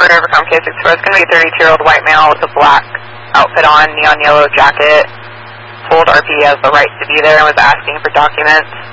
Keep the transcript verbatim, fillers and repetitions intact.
for Overcome K six four. It's going to be a thirty-two-year-old white male with a black outfit on, neon yellow jacket. Told R P he has the right to be there and was asking for documents.